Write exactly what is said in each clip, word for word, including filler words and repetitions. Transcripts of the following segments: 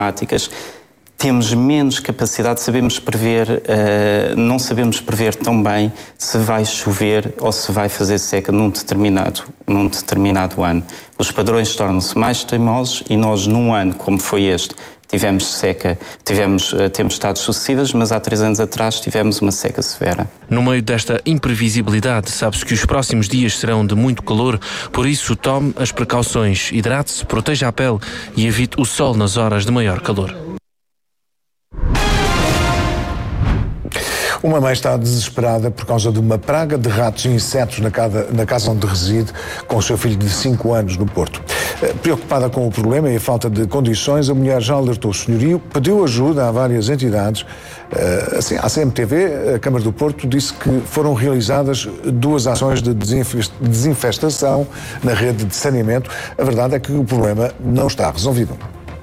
climáticas, temos menos capacidade, sabemos prever, uh, não sabemos prever tão bem se vai chover ou se vai fazer seca num determinado, num determinado ano. Os padrões tornam-se mais teimosos e nós, num ano como foi este, tivemos seca, tivemos uh, tempestades sucessivas, mas há três anos atrás tivemos uma seca severa. No meio desta imprevisibilidade, sabe-se que os próximos dias serão de muito calor, por isso tome as precauções, hidrate-se, proteja a pele e evite o sol nas horas de maior calor. Uma mãe está desesperada por causa de uma praga de ratos e insetos na casa, na casa onde reside com o seu filho de cinco anos no Porto. Preocupada com o problema e a falta de condições, a mulher já alertou o senhorio, pediu ajuda a várias entidades. Assim, a C M T V, a Câmara do Porto, disse que foram realizadas duas ações de desinfestação na rede de saneamento. A verdade é que o problema não está resolvido.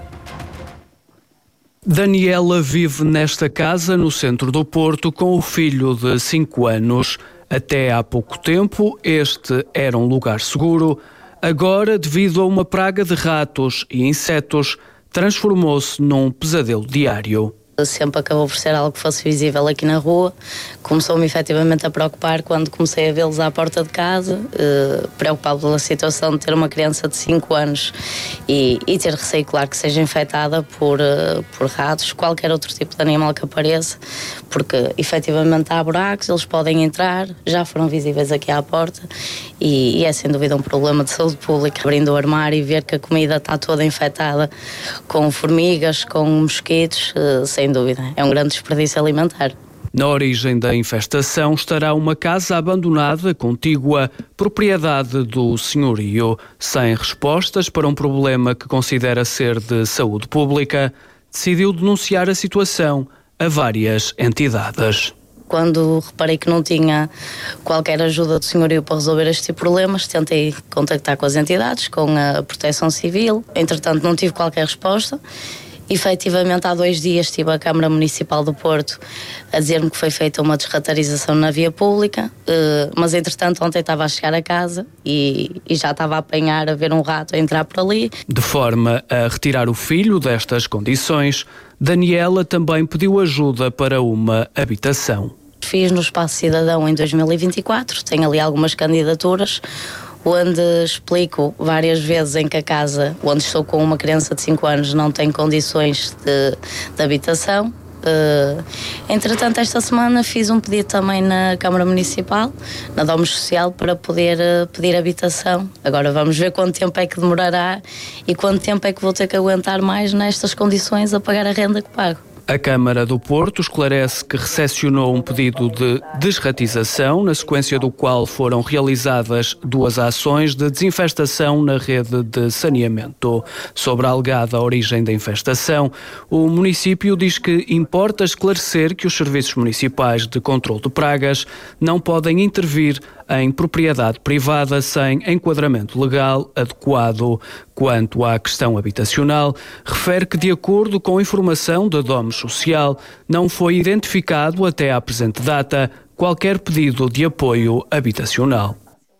Daniela vive nesta casa, no centro do Porto, com o filho de cinco anos. Até há pouco tempo, este era um lugar seguro. Agora, devido a uma praga de ratos e insetos, transformou-se num pesadelo diário. Sempre acabou por ser algo que fosse visível aqui na rua. Começou-me efetivamente a preocupar quando comecei a vê-los à porta de casa, eh, preocupado pela situação de ter uma criança de cinco anos e, e ter receio, claro, que seja infectada por, uh, por ratos, qualquer outro tipo de animal que apareça, porque efetivamente há buracos, eles podem entrar, já foram visíveis aqui à porta e, e é sem dúvida um problema de saúde pública. Abrindo o armário e ver que a comida está toda infectada com formigas, com mosquitos, uh, sem dúvida, é um grande desperdício alimentar. Na origem da infestação estará uma casa abandonada, contígua, propriedade do senhorio. Sem respostas para um problema que considera ser de saúde pública, decidiu denunciar a situação a várias entidades. Quando reparei que não tinha qualquer ajuda do senhorio para resolver estes problemas, tentei contactar com as entidades, com a Proteção Civil. Entretanto, não tive qualquer resposta. Efetivamente, há dois dias estive a Câmara Municipal do Porto a dizer-me que foi feita uma desratarização na via pública, mas entretanto ontem estava a chegar a casa e, e já estava a apanhar a ver um rato a entrar por ali. De forma a retirar o filho destas condições, Daniela também pediu ajuda para uma habitação. Fiz no Espaço Cidadão em dois mil e vinte e quatro, tenho ali algumas candidaturas, onde explico várias vezes em que a casa onde estou com uma criança de cinco anos não tem condições de, de habitação. Uh, entretanto, esta semana fiz um pedido também na Câmara Municipal, na Domus Social, para poder uh, pedir habitação. Agora vamos ver quanto tempo é que demorará e quanto tempo é que vou ter que aguentar mais nestas condições a pagar a renda que pago. A Câmara do Porto esclarece que recepcionou um pedido de desratização, na sequência do qual foram realizadas duas ações de desinfestação na rede de saneamento. Sobre a alegada origem da infestação, o município diz que importa esclarecer que os serviços municipais de controle de pragas não podem intervir em propriedade privada sem enquadramento legal adequado. Quanto à questão habitacional, refere que, de acordo com a informação da Domus Social, não foi identificado até à presente data qualquer pedido de apoio habitacional.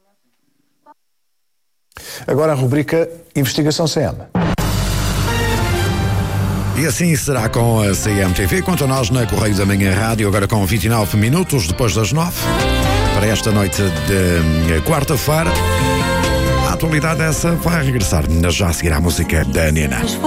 Agora a rubrica Investigação C M. E assim será com a C M T V. Quanto a nós na Correio da Manhã Rádio, agora com vinte e nove minutos depois das nove, para esta noite de quarta-feira. A atualidade essa vai regressar, já a seguir à música da Nena.